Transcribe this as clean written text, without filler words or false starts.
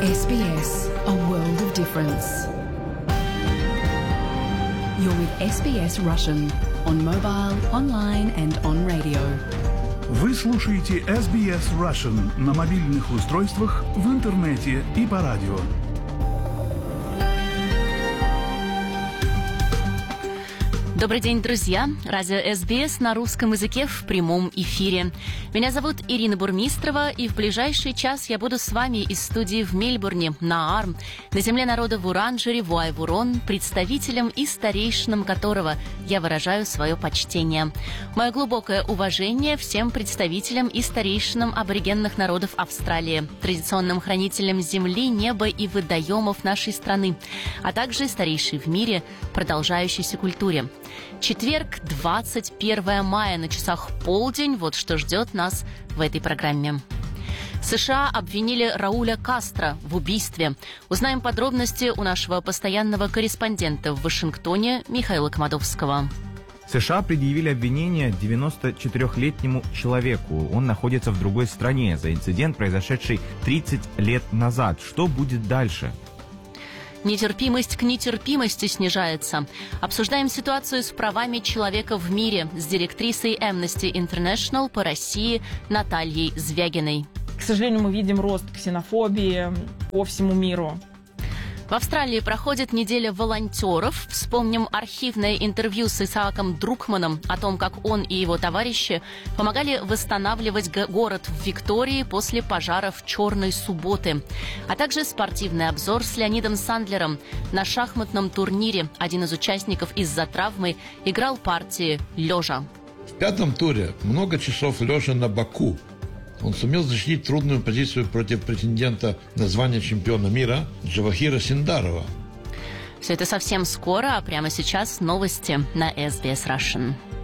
SBS, a world of difference. You're with SBS Russian on mobile, online and on radio. Вы слушаете SBS Russian на мобильных устройствах, в интернете и по радио. Добрый день, друзья! Радио СБС на русском языке в прямом эфире. Меня зовут Ирина Бурмистрова, и в ближайший час я буду с вами из студии в Мельбурне, на Арм, на земле народа Вуранджери, Вуайвурон, представителем и старейшинам которого я выражаю свое почтение. Мое глубокое уважение всем представителям и старейшинам аборигенных народов Австралии, традиционным хранителям земли, неба и водоемов нашей страны, а также старейшей в мире продолжающейся культуре. Четверг, 21 мая, на часах полдень. Вот что ждет нас в этой программе. США обвинили Рауля Кастро в убийстве. Узнаем подробности у нашего постоянного корреспондента в Вашингтоне Михаила Комадовского. США предъявили обвинение 94-летнему человеку. Он находится в другой стране за инцидент, произошедший 30 лет назад. Что будет дальше? Нетерпимость к нетерпимости снижается. Обсуждаем ситуацию с правами человека в мире с директрисой Amnesty International по России Натальей Звягиной. К сожалению, мы видим рост ксенофобии по всему миру. В Австралии проходит неделя волонтеров. Вспомним архивное интервью с Исааком Друкманом о том, как он и его товарищи помогали восстанавливать город в Виктории после пожаров Черной субботы. А также спортивный обзор с Леонидом Сандлером. На шахматном турнире один из участников из-за травмы играл партии лежа. В пятом туре много часов лежа на боку. Он сумел защитить трудную позицию против претендента на звание чемпиона мира Джавахира Синдарова. Все это совсем скоро, а прямо сейчас новости на SBS Russian.